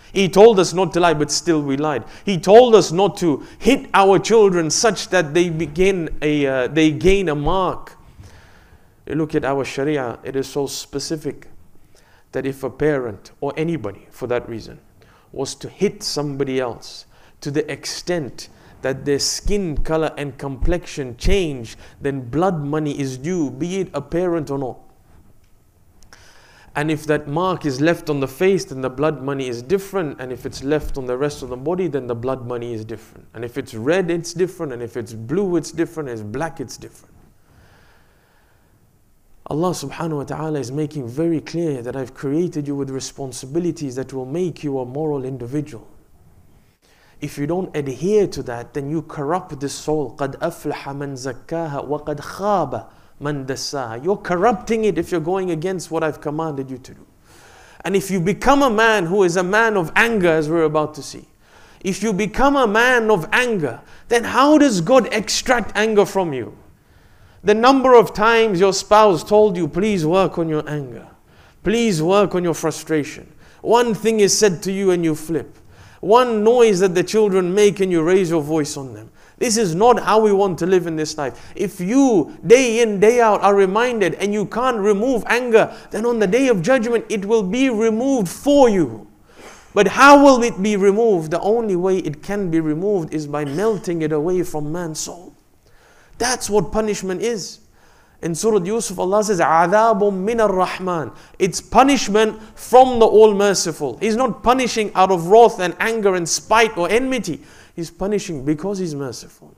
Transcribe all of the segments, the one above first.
He told us not to lie, but still we lied. He told us not to hit our children such that they gain a mark. You look at our Sharia, it is so specific that if a parent or anybody for that reason was to hit somebody else to the extent that their skin color and complexion change, then blood money is due, be it a parent or not. And if that mark is left on the face, then the blood money is different. And if it's left on the rest of the body, then the blood money is different. And if it's red, it's different. And if it's blue, it's different. If it's black, it's different. Allah subhanahu wa ta'ala is making very clear that I've created you with responsibilities that will make you a moral individual. If you don't adhere to that, then you corrupt the soul. قَدْ أَفْلَحَ مَنْ زَكَّاهَا وَقَدْ خَابَ مَنْ دَسَّاهَا. You're corrupting it if you're going against what I've commanded you to do. And if you become a man who is a man of anger, as we're about to see, if you become a man of anger, then how does God extract anger from you? The number of times your spouse told you, please work on your anger. Please work on your frustration. One thing is said to you and you flip. One noise that the children make and you raise your voice on them. This is not how we want to live in this life. If you, day in, day out, are reminded and you can't remove anger, then on the day of judgment, it will be removed for you. But how will it be removed? The only way it can be removed is by melting it away from man's soul. That's what punishment is. In Surah Yusuf, Allah says, عَذَابٌ مِّنَ الرَّحْمَنِ. It's punishment from the All-Merciful. He's not punishing out of wrath and anger and spite or enmity. He's punishing because He's merciful.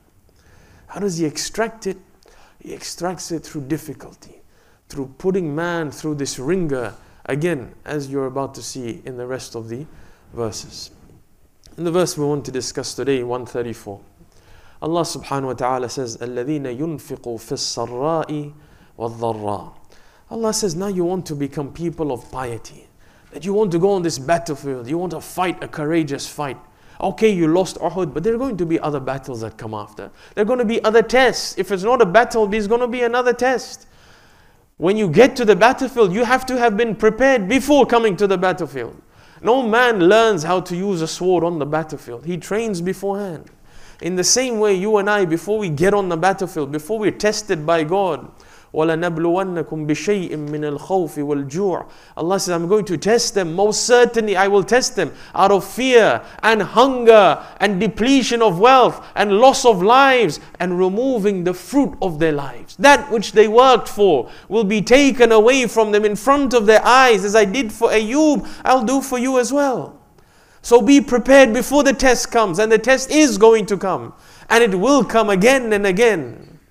How does He extract it? He extracts it through difficulty, through putting man through this ringer, again, as you're about to see in the rest of the verses. In the verse we want to discuss today, 134. Allah subhanahu wa ta'ala says, الَّذِينَ يُنْفِقُوا فِي السَّرَّاءِ وَالضَّرَّاءِ. Allah says, now you want to become people of piety. That you want to go on this battlefield. You want to fight a courageous fight. Okay, you lost Uhud, but there are going to be other battles that come after. There are going to be other tests. If it's not a battle, there's going to be another test. When you get to the battlefield, you have to have been prepared before coming to the battlefield. No man learns how to use a sword on the battlefield. He trains beforehand. In the same way, you and I, before we get on the battlefield, before we're tested by God, وَلَنَبْلُوَنَّكُمْ بِشَيْءٍ مِّنَ الْخَوْفِ وَالْجُوعِ. Allah says, I'm going to test them. Most certainly I will test them out of fear and hunger and depletion of wealth and loss of lives and removing the fruit of their lives. That which they worked for will be taken away from them in front of their eyes. As I did for Ayub, I'll do for you as well. So be prepared before the test comes, and the test is going to come, and it will come again and again.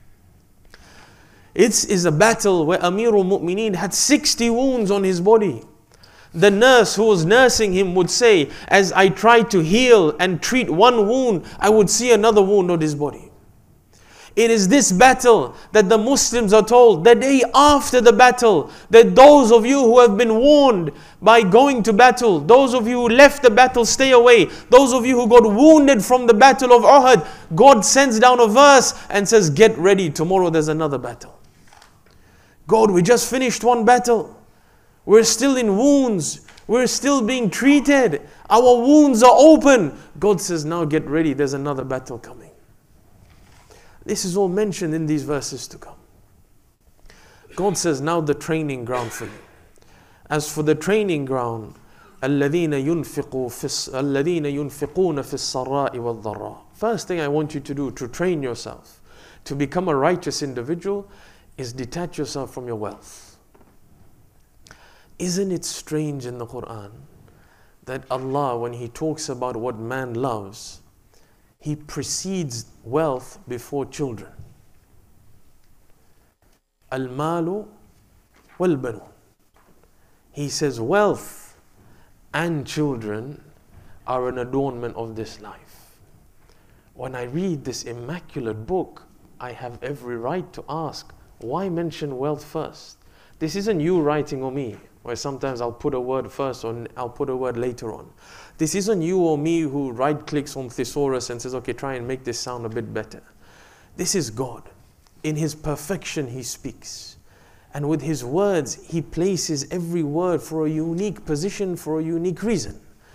It is a battle where Amirul Mu'mineen had 60 wounds on his body. The nurse who was nursing him would say, as I tried to heal and treat one wound, I would see another wound on his body. It is this battle that the Muslims are told the day after the battle, that those of you who have been warned by going to battle, those of you who left the battle, stay away. Those of you who got wounded from the battle of Uhud, God sends down a verse and says, get ready, tomorrow there's another battle. God, we just finished one battle. We're still in wounds. We're still being treated. Our wounds are open. God says, now get ready, there's another battle coming. This is all mentioned in these verses to come. God says, now the training ground for you. As for the training ground, الَّذِينَ يُنْفِقُونَ فِي السَّرَّاءِ وَالضَّرَّاءِ. First thing I want you to do to train yourself, to become a righteous individual, is detach yourself from your wealth. Isn't it strange in the Quran that Allah, when He talks about what man loves, He precedes wealth before children. Al-malu wal-banun. He says wealth and children are an adornment of this life. When I read this immaculate book, I have every right to ask, why mention wealth first? This isn't you writing or me, where sometimes I'll put a word first or I'll put a word later on. This isn't you or me who right-clicks on thesaurus and says, okay, try and make this sound a bit better. This is God. In His perfection, He speaks. And with His words, He places every word for a unique position, for a unique reason.